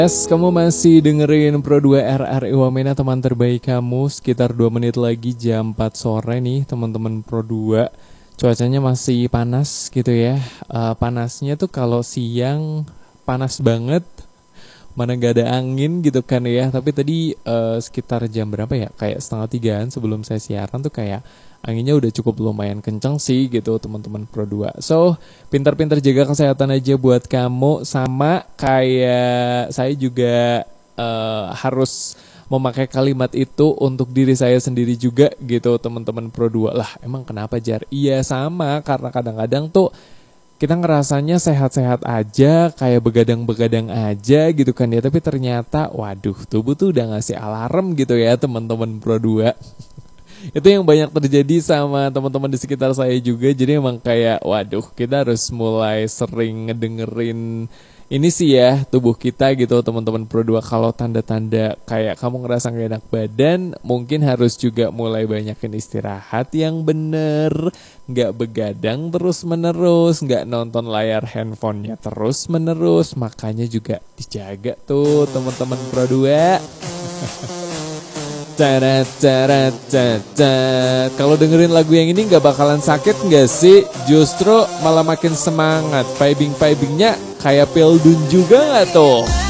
Yes, kamu masih dengerin Pro 2 RRI Wamena, teman terbaik kamu. Sekitar 2 menit lagi jam 4 sore nih teman-teman Pro 2. Cuacanya masih panas gitu ya. Panasnya tuh kalau siang panas banget, mana gak ada angin gitu kan ya. Tapi tadi sekitar jam berapa ya, kayak setengah 3-an sebelum saya siaran tuh kayak anginnya udah cukup lumayan kencang sih gitu teman-teman Pro 2. So, pintar-pintar jaga kesehatan aja buat kamu. Sama kayak saya juga harus memakai kalimat itu untuk diri saya sendiri juga gitu teman-teman Pro 2. Lah emang kenapa Jar? Iya sama, karena kadang-kadang tuh kita ngerasanya sehat-sehat aja, kayak begadang-begadang aja gitu kan ya. Tapi ternyata waduh, tubuh tuh udah ngasih alarm gitu ya teman-teman Pro 2. Itu yang banyak terjadi sama teman-teman di sekitar saya juga. Jadi emang kayak waduh, kita harus mulai sering ngedengerin ini sih ya, tubuh kita gitu teman-teman Pro 2. Kalau tanda-tanda kayak kamu ngerasa gak enak badan, mungkin harus juga mulai banyakin istirahat yang bener, gak begadang terus menerus, gak nonton layar handphonenya terus menerus. Makanya juga dijaga tuh teman-teman Pro 2. Kalau dengerin lagu yang ini gak bakalan sakit gak sih? Justru malah makin semangat. Piping-pipingnya kayak Pildun juga gak tuh?